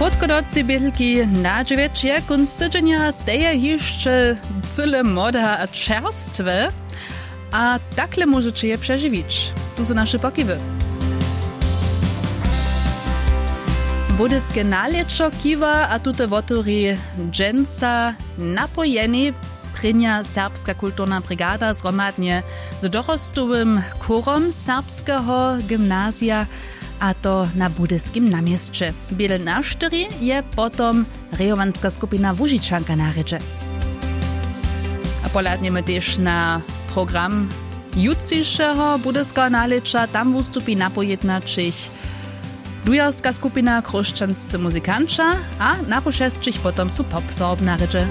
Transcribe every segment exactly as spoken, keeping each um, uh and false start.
Krótkodocy bětlki na dziewięcie kunst tydzienia teje jeszcze cyle moda a czerstwe, a takle możecie je przeżywić. Tu są nasze pokiwy. Budyskie naleczo kiwa, a tute woturi dżęca napojeni prynja Serbska kulturna brigada zromadnie z dorostowym chórom serbskiego gimnazja, a to na Budyskim namieście. Biele na cztery je potom rejowanska skupina Łužičanka na rydze. A poladniemy też na program jutrzejszego budyskiego nalecza. Tam wystąpi na pojednaczych dujarska skupina Kruščanscy muzykanča, a na pošestčich potom su pop sorb na rydze.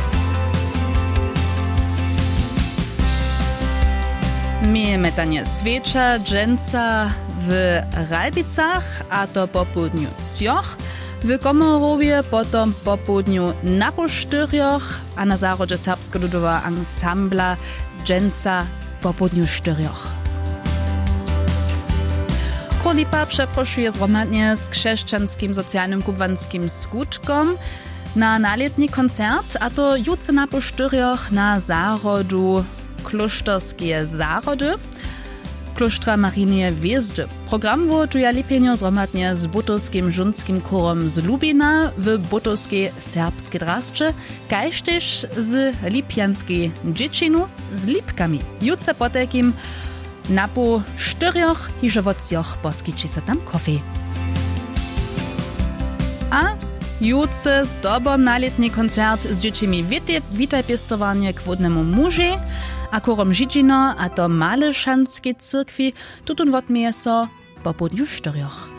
My metanie świecza, dżęca w Ralbicach, a to po południu Cjoch, w Komorowie potom po południu na Poštyrjoch, a na zárodze serbsko-ludowa ansambla dżęca po południu Štyrjoch. Krolipa przeproszuje zromadnie z chrześcijanskim socjalnym kubwanskim skutkom na naletni koncert, a to jutro na Poštyrjoch na zárodu Kloštorskie Zárody, Kloštra Marinie Hviezdy. Program wotuja lipienio zromadnie z Butowskim žunskim chórom z Lubina w Butowskiej Serbskiej Drasce, kaž tež z Lipianskiej Dziecinu z Lipkami. Jutce potekim na po czterech hižovocjoch poskiči se tam kofej. A jutce z dobom naletni koncert z dziecimi witaj piestowanie k wodnemu muži, a korom Židžino a to Malešanskiej cyrkwi tutun wotmieje so po południu Štyrjoch.